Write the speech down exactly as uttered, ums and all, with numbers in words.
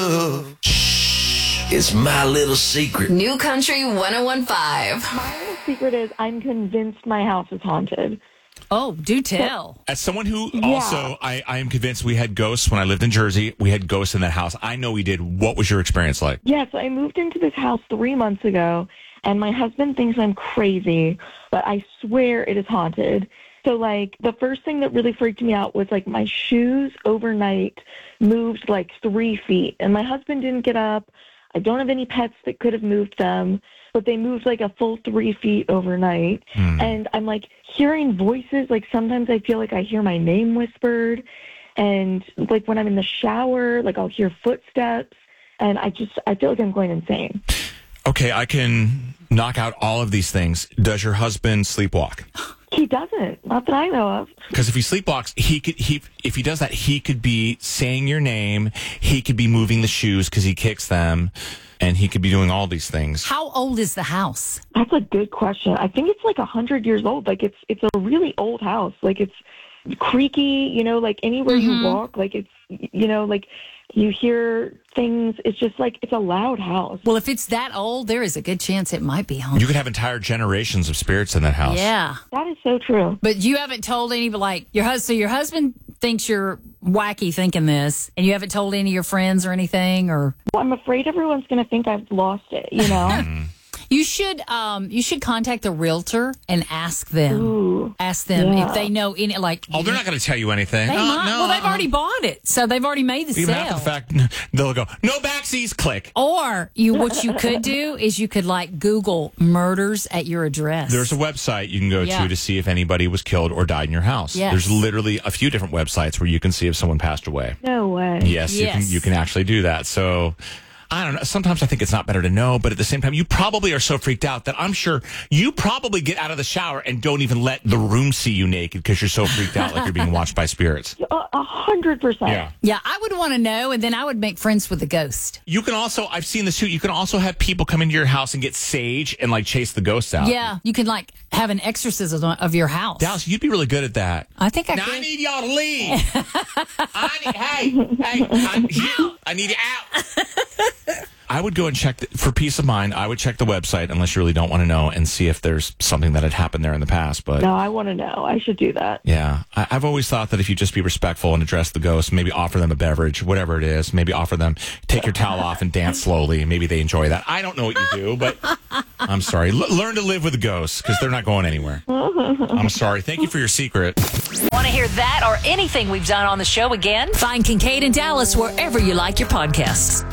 love. Shh, it's my little secret. New Country one oh one point five. My little secret is I'm convinced my house is haunted. Oh, do tell. As someone who Yeah. also, I, I am convinced we had ghosts when I lived in Jersey. We had ghosts in that house. I know we did. What was your experience like? Yeah, so I moved into this house three months ago, and my husband thinks I'm crazy, but I swear it is haunted. So, like, the first thing that really freaked me out was, like, my shoes overnight moved, like, three feet. And my husband didn't get up. I don't have any pets that could have moved them, but they moved, like, a full three feet overnight. Mm. And I'm, like, hearing voices. Like, sometimes I feel like I hear my name whispered. And, like, when I'm in the shower, like, I'll hear footsteps. And I just, I feel like I'm going insane. Okay, I can knock out all of these things. Does your husband sleepwalk? He doesn't. Not that I know of. Because if he sleepwalks, he could he if he does that, he could be saying your name. He could be moving the shoes because he kicks them, and he could be doing all these things. How old is the house? That's a good question. I think it's like a hundred years old. Like it's it's a really old house. Like it's creaky. You know, like anywhere Mm-hmm. you walk, like it's you know, like you hear things. It's just like it's a loud house. Well, if it's that old, there is a good chance it might be haunted. You could have entire generations of spirits in that house. Yeah. That is so true. But you haven't told anybody, like, your husband, so your husband thinks you're wacky thinking this, and you haven't told any of your friends or anything, or... Well, I'm afraid everyone's going to think I've lost it. You know. You should um you should contact the realtor and ask them. Ooh. Ask them Yeah. if they know any, like... Oh, they're not going to tell you anything. They Uh, might. no, well, they've uh-uh. already bought it, so they've already made the Even sale. after the fact, they'll go, no backsies, click. Or you, what you could do is you could like Google murders at your address. There's a website you can go Yeah. to to see if anybody was killed or died in your house. Yes. There's literally a few different websites where you can see if someone passed away. No way. Yes, you can Yes. you can actually do that. So I don't know. Sometimes I think it's not better to know, but at the same time, you probably are so freaked out that I'm sure you probably get out of the shower and don't even let the room see you naked because you're so freaked out like you're being watched by spirits. A a hundred percent. Yeah. Yeah, I would want to know, and then I would make friends with the ghost. You can also, I've seen this too, you can also have people come into your house and get sage and like chase the ghosts out. Yeah, you can like have an exorcism of your house. Dallas, you'd be really good at that. I think I Now, could. I need y'all to leave. I need, hey, hey, I, I need you out. I would go and check, the, for peace of mind, I would check the website unless you really don't want to know and see if there's something that had happened there in the past. But No, I want to know. I should do that. yeah, I, I've always thought that if you just be respectful and address the ghosts, maybe offer them a beverage, whatever it is, maybe offer them, take your towel off and dance slowly. Maybe they enjoy that. I don't know what you do, but I'm sorry. L- learn to live with the ghosts because they're not going anywhere. I'm sorry. Thank you for your secret. Want to hear that or anything we've done on the show again? Find Kincaid and Dallas wherever you like your podcasts.